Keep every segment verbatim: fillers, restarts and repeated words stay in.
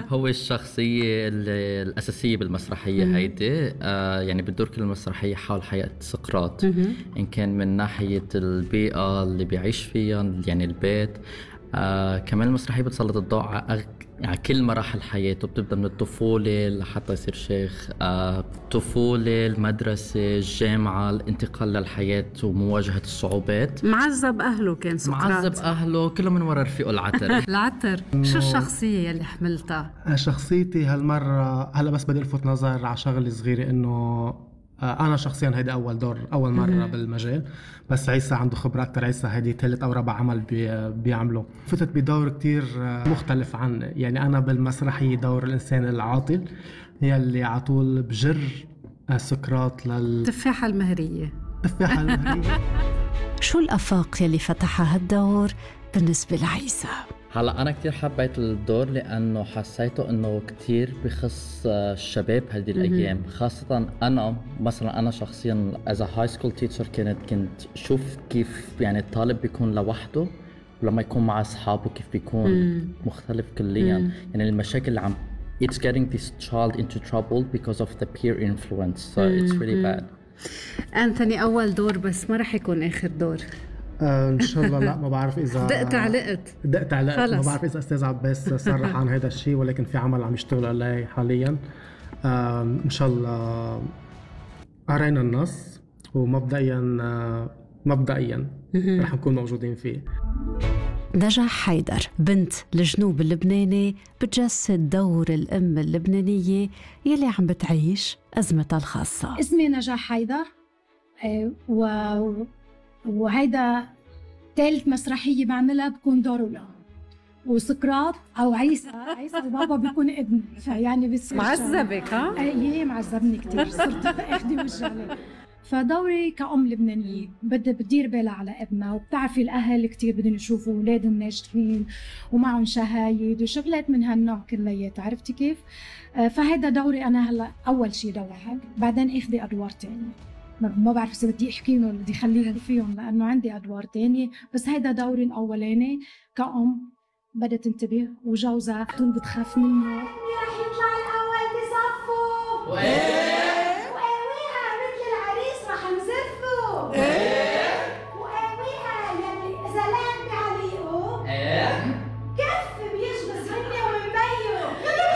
هو الشخصية ال- الأساسية بالمسرحية هيدي، آه يعني بتدور كل المسرحية حول حياة سقراط، إن كان من ناحية البيئة اللي بيعيش فيها يعني البيت. آه كمان المسرحية بتسلط الضوء على أغ- على كل مراحل حياته، بتبدأ من الطفولة لحتى يصير شيخ، آه الطفولة، المدرسة، الجامعة، الانتقال للحياة ومواجهة الصعوبات. معذب أهله كان سقراط، معذب أهله كله من وراء رفيقه العتر. العتر. شو الشخصية اللي حملتها؟ شخصيتي هالمرة هلا بس بدي الفت نظر على شغله صغيره، انه انا شخصيا هيدا اول دور اول مره بالمجال، بس عيسى عنده خبره اكثر. عيسى هيدي ثالث او رابع عمل بي بيعمله. فتت بدور كتير مختلف عن يعني انا بالمسرحيه دور الانسان العاطل، هي اللي على طول بجر سقراط لل التفاحة المهرية. التفاحة المهرية. شو الآفاق يلي فتحها هالدور بالنسبة لعيسى؟ هلا أنا كتير حبيت الدور لأنه حسيته إنه كتير بخص الشباب هذه الأيام، خاصة أنا مثلا أنا شخصيا as a high school teacher كنت كنت شوف كيف يعني الطالب بيكون لوحده ولما يكون مع أصحابه كيف بيكون مم. مختلف كليا. مم. يعني المشاكل اللي عم it's getting this child into trouble because of the peer influence, so مم. it's really bad. أنتوني أول دور بس ما رح يكون آخر دور. آه ان شاء الله. لا ما بعرف اذا دقت علقت دقت علقت ما بعرف اذا استاذ عباس صرح عن هذا الشيء، ولكن في عمل عم يشتغل عليه حاليا. آه ان شاء الله قرينا النص ومبدئيا آه مبدئيا رح نكون موجودين فيه. نجاح حيدر بنت الجنوب اللبناني بتجسد دور الأم اللبنانية يلي عم بتعيش أزمتها الخاصة. اسمي نجاح حيدر، و وهيدا ثالث مسرحية بعملها بكون دور الأم، وسقراط أو عيسى عيسى البابا بيكون ابن، فيعني بتصير معذبك. ها؟ ايه معذبني كتير، صرت اخدي وجه عليه. فدوري كأم لبنانية بدي بدير بالها على ابنها، وبتعرفي الأهل كتير بدهم يشوفوا أولادهم ناجحين ومعهم شهايد وشغلات من هالنوع كليات، عرفتي كيف؟ فهيدا دوري أنا هلا أول شي دوري، بعدين اخدي أدوار تانية ما بعرف إذا بدي أحكيهم ولا بدي خليهم فيهم لأنه عندي أدوار تانية، بس هيدا دوري الأولاني كأم بدها تنتبه وجوزها تكون بتخاف منه. رح يطلع الأول بصفه وقاويها مثل العريس رح نزفه وقاويها يلي إذا لان بعليقه كف بيجبس مني ومن بيه.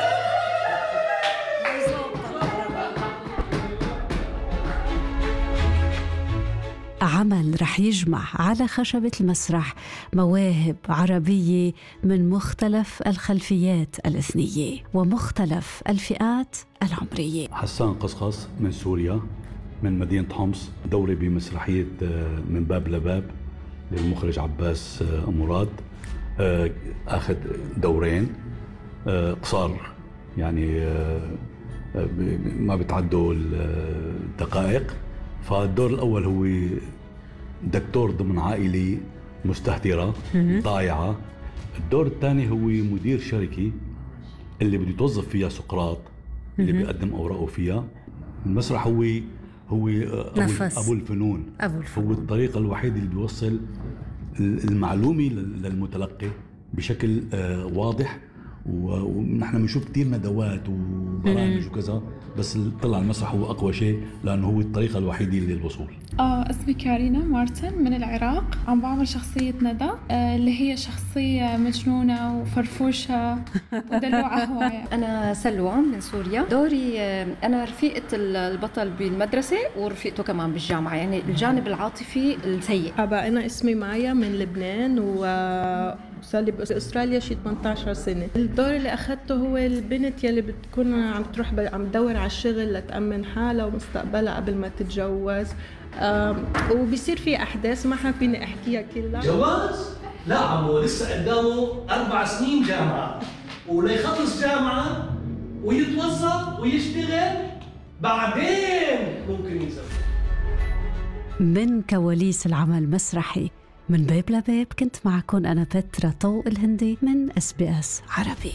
عمل رح يجمع على خشبة المسرح مواهب عربية من مختلف الخلفيات الإثنية ومختلف الفئات العمرية. حسان قصقص من سوريا من مدينة حمص، دوري بمسرحية من باب لباب للمخرج عباس مراد، أخذ دورين قصار يعني ما بتعدوا الدقائق. فالدور الأول هو دكتور ضمن عائلة مستهترة ضايعة. الدور الثاني هو مدير شركة اللي بده يتوظف فيها سقراط اللي بيقدم أوراقه فيها. المسرح هو هو أبو الفنون. أبو الفنون هو الطريقة الوحيدة اللي بيوصل المعلومة للمتلقي بشكل واضح، ونحن بنشوف كتير ندوات وبرامج وكذا، بس طلع المسرح هو أقوى شيء لأنه هو الطريقة الوحيدة للوصول. آه اسمي كارينا مارتن من العراق، عم بعمل شخصية ندى آه اللي هي شخصية مجنونة وفرفوشة ودلوعة هواية. أنا سلوى من سوريا، دوري آه أنا رفيقة البطل بالمدرسة ورفيقته كمان بالجامعة، يعني الجانب العاطفي السيء. أنا اسمي مايا من لبنان و صار لي بأستراليا شي ثمانية عشر سنة. الدور اللي أخذته هو البنت يلي بتكون عم تروح عم تدور على الشغل لتأمن حالها ومستقبلها قبل ما تتجوز، وبيصير في أحداث ما حابين أحكيها كلها. جواز؟ لا عمو، لسه قدامه أربع سنين جامعة، وليخلص جامعة ويتوظف ويشتغل بعدين ممكن يزوج. من كواليس العمل المسرحي من باب لباب كنت معكم أنا بترا طوق الهندي من إس بي إس عربي.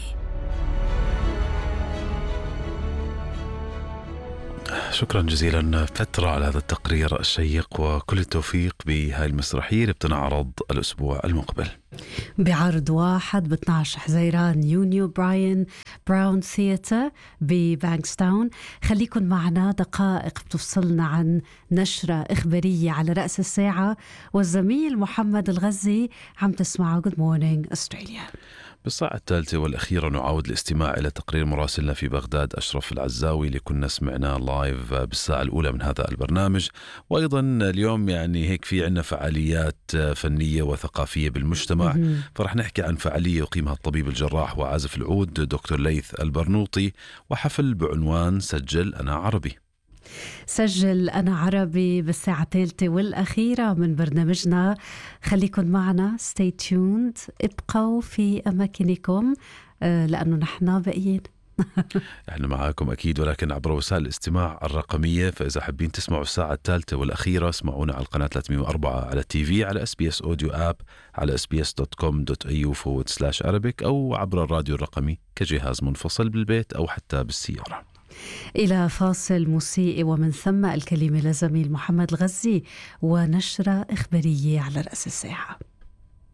شكرا جزيلا فترة على هذا التقرير الشيق، وكل التوفيق بهاي المسرحية اللي بتنعرض الأسبوع المقبل. بعرض واحد ب اثني عشر حزيران يونيو براين براون ثياتر ببانكستاون. خليكن معنا دقائق بتفصلنا عن نشرة إخبارية على رأس الساعة، والزميل محمد الغزي عم تسمعوا Good Morning Australia. بالساعة الثالثة والأخيرة نعاود الاستماع إلى تقرير مراسلنا في بغداد أشرف العزاوي اللي كنا سمعناه لايف بالساعة الأولى من هذا البرنامج. وأيضا اليوم يعني هيك في عنا فعاليات فنية وثقافية بالمجتمع، فرح نحكي عن فعالية يقيمها الطبيب الجراح وعازف العود دكتور ليث البرنوطي، وحفل بعنوان سجل أنا عربي. سجل أنا عربي بالساعة الثالثة والأخيرة من برنامجنا. خليكن معنا stay tuned، ابقوا في أماكنكم لأنه نحن باقيين. احنا معاكم أكيد، ولكن عبر وسائل الاستماع الرقمية. فإذا حابين تسمعوا الساعة الثالثة والأخيرة اسمعونا على القناة ثلاثمية وأربعة على التي في، على اس بي اس اوديو اب، على اس بي اس دوت كوم دوت اي يو فورورد سلاش عربيك، أو عبر الراديو الرقمي كجهاز منفصل بالبيت أو حتى بالسيارة. إلى فاصل موسيقي ومن ثم الكلمة لزميل محمد الغزي ونشرة إخبارية على رأس الساعة.